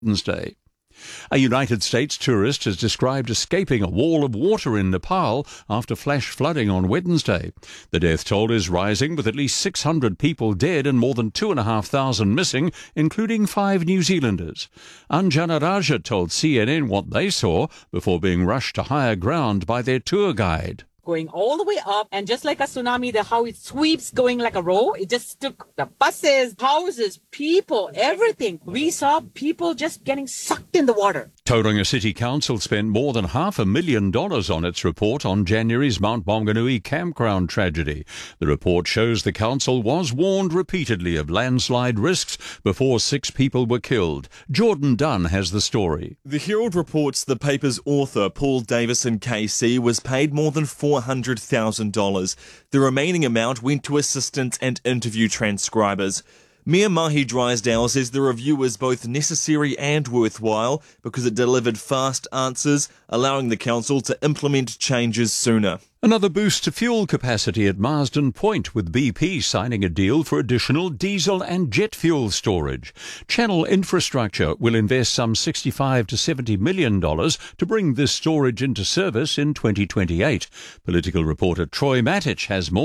Wednesday. A United States tourist has described escaping a wall of water in Nepal after flash flooding on Wednesday. The death toll is rising, with at least 600 people dead and more than 2,500 missing, including 5 New Zealanders. Anjana Raja told CNN what they saw before being rushed to higher ground by their tour guide. Going all the way up, and just like a tsunami, how it sweeps going like a row, it just took the buses, houses, people, everything. We saw people just getting sucked in the water. Tauranga City Council spent more than $500,000 on its report on January's Mount Maunganui campground tragedy. The report shows the council was warned repeatedly of landslide risks before 6 people were killed. Jordan Dunn has the story. The Herald reports the paper's author, Paul Davison KC, was paid more than $400,000. The remaining amount went to assistants and interview transcribers. Mayor Mahi Drysdale says the review was both necessary and worthwhile because it delivered fast answers, allowing the council to implement changes sooner. Another boost to fuel capacity at Marsden Point, with BP signing a deal for additional diesel and jet fuel storage. Channel Infrastructure will invest some $65 to $70 million to bring this storage into service in 2028. Political reporter Troy Matich has more.